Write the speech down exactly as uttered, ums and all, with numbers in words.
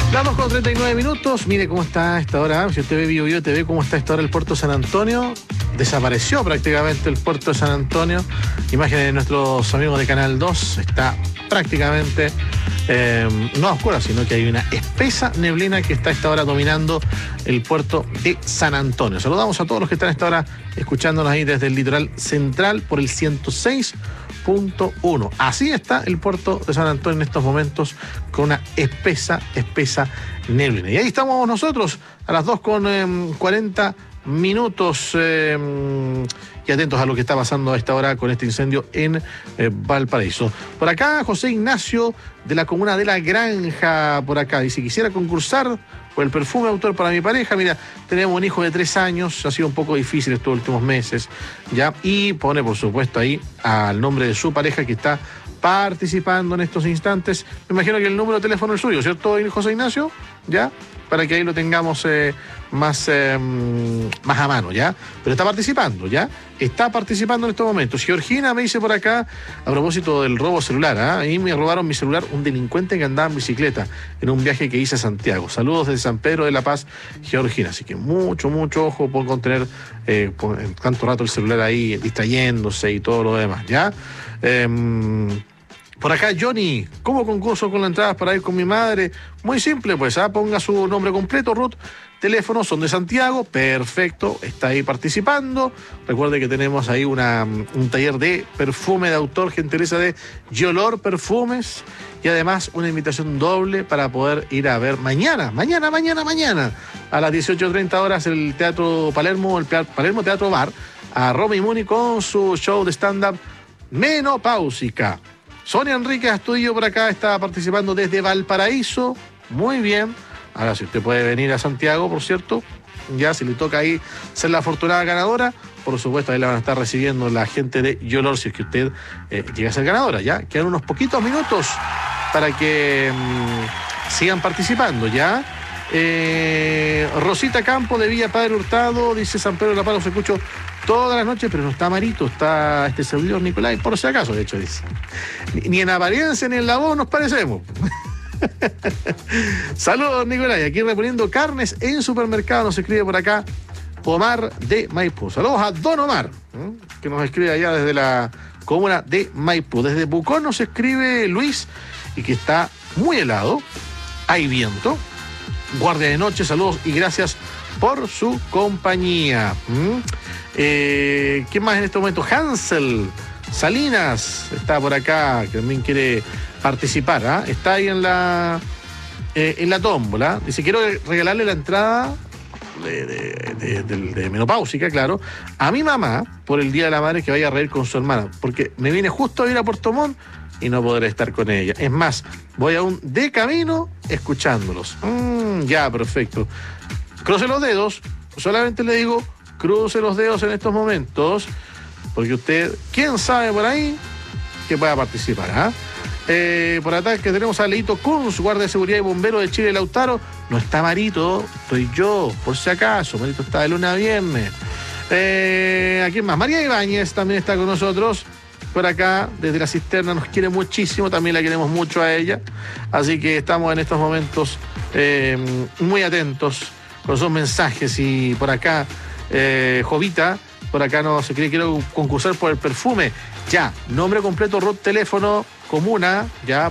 Vamos con treinta y nueve minutos. Mire cómo está a esta hora. Si usted ve Bio Bio T V, cómo está a esta hora el puerto de San Antonio. Desapareció prácticamente el puerto de San Antonio. Imágenes de nuestros amigos de Canal dos. Está prácticamente eh, no a oscuras, sino que hay una espesa neblina que está a esta hora dominando el puerto de San Antonio. Saludamos a todos los que están a esta hora escuchándonos ahí desde el litoral central por el ciento seis punto uno. Así está el puerto de San Antonio en estos momentos, con una espesa, espesa neblina. Y ahí estamos nosotros a las dos con cuarenta minutos eh, y atentos a lo que está pasando a esta hora con este incendio en eh, Valparaíso. Por acá, José Ignacio de la comuna de La Granja, por acá, dice: quisiera concursar por el perfume autor para mi pareja. Mira, tenemos un hijo de tres años, ha sido un poco difícil estos últimos meses, ¿ya? Y pone, por supuesto, ahí al nombre de su pareja que está participando en estos instantes. Me imagino que el número de teléfono es suyo, ¿cierto, José Ignacio? ¿Ya? Para que ahí lo tengamos eh, más, eh, más a mano, ¿ya? Pero está participando, ¿ya? Está participando en estos momentos. Georgina me dice por acá, a propósito del robo celular, ¿ah? Ahí me robaron mi celular un delincuente que andaba en bicicleta en un viaje que hice a Santiago. Saludos desde San Pedro de la Paz, Georgina. Así que mucho, mucho ojo por contener eh, por tanto rato el celular ahí distrayéndose y todo lo demás, ¿ya? Eh, Por acá, Johnny, ¿cómo concurso con las entradas para ir con mi madre? Muy simple, pues, ¿ah? Ponga su nombre completo, Ruth, teléfono, son de Santiago, perfecto, está ahí participando. Recuerde que tenemos ahí una, un taller de perfume de autor, gentileza de Yolor Perfumes, y además una invitación doble para poder ir a ver mañana, mañana, mañana, mañana, a las dieciocho treinta horas, el Teatro Palermo, el Palermo Teatro Bar, a Romy Muni con su show de stand-up Menopáusica. Sonia Enrique Astudillo por acá está participando desde Valparaíso. Muy bien. Ahora, si usted puede venir a Santiago, por cierto, ya si le toca ahí ser la afortunada ganadora, por supuesto, ahí la van a estar recibiendo la gente de Yolor, si es que usted eh, llega a ser ganadora, ¿ya? Quedan unos poquitos minutos para que mmm, sigan participando, ¿ya? Eh, Rosita Campo de Villa Padre Hurtado, dice: San Pedro de la Paz, los escucho todas las noches, pero no está Marito, está este servidor Nicolai, por si acaso, de hecho, dice. Ni, ni en apariencia ni en la voz nos parecemos. Saludos, Nicolai, aquí reponiendo carnes en supermercado, nos escribe por acá Omar de Maipú. Saludos a Don Omar, ¿eh? que nos escribe allá desde la comuna de Maipú. Desde Pucón nos escribe Luis, y que está muy helado, hay viento. Guardia de noche, saludos y gracias por su compañía. ¿Mm? Eh, ¿Quién más en este momento? Hansel Salinas está por acá, que también quiere participar. ¿eh? Está ahí en la eh, en la tómbola. Dice: quiero regalarle la entrada de, de, de, de, de Menopáusica, claro, a mi mamá por el Día de la Madre, que vaya a reír con su hermana, porque me vine justo a ir a Puerto Montt y no podré estar con ella. Es más, voy aún de camino escuchándolos. Mm, ya, perfecto. Cruce los dedos, solamente le digo, cruce los dedos en estos momentos, porque usted, quién sabe por ahí, que pueda participar. ¿ah? Eh, por acá que tenemos a Leito Kunz, guardia de seguridad y bombero de Chile, Lautaro. No está Marito, estoy yo, por si acaso. Marito está de lunes a viernes. Eh, ¿A quién más? María Ibáñez también está con nosotros. Por acá, desde la cisterna, nos quiere muchísimo, también la queremos mucho a ella. Así que estamos en estos momentos eh, muy atentos con sus mensajes. Y por acá, eh, Jovita, por acá no se quiere, quiero concursar por el perfume. Ya, nombre completo, root, teléfono, comuna, ya.